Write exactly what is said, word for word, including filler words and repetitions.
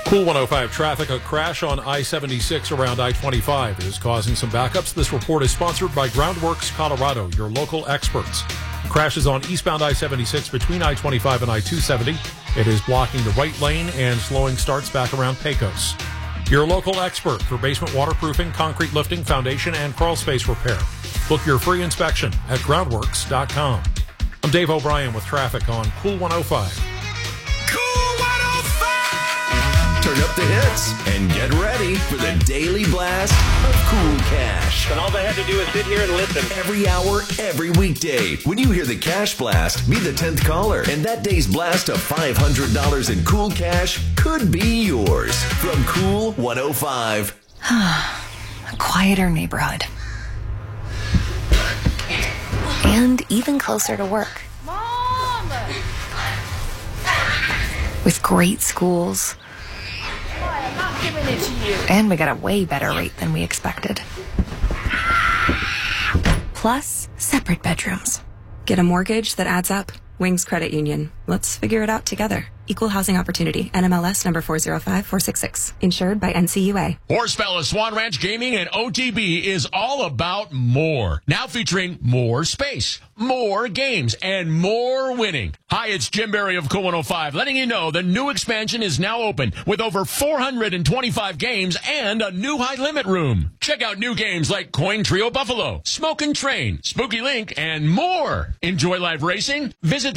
Cool one oh five traffic. A crash on I seventy-six around I twenty-five is causing some backups. This report is sponsored by Groundworks Colorado, your local experts. The crash is on eastbound I seventy-six between I twenty-five and I two seventy. It is blocking the right lane and slowing starts back around Pecos. Your local expert for basement waterproofing, concrete lifting, foundation, and crawl space repair. Book your free inspection at groundworks dot com. I'm Dave O'Brien with traffic on Cool one oh five. Turn up the hits and get ready for the daily blast of Cool Cash. And all they had to do is sit here and listen. Every hour, every weekday. When you hear the Cash Blast, be the tenth caller. And that day's blast of five hundred dollars in Cool Cash could be yours. From Cool one oh five. A quieter neighborhood. And even closer to work. Mom! With great schools. Giving it to you. And we got a way better rate than we expected. Plus, separate bedrooms. Get a mortgage that adds up. Wings Credit Union. Let's figure it out together. Equal housing opportunity. N M L S number four zero five four six six. Insured by N C U A. Horse Palace Swan Ranch Gaming and O T B is all about more. Now featuring more space, more games, and more winning. Hi, it's Jim Berry of Cool one oh five, letting you know the new expansion is now open with over four hundred twenty-five games and a new high limit room. Check out new games like Coin Trio Buffalo, Smoke and Train, Spooky Link, and more. Enjoy live racing? Visit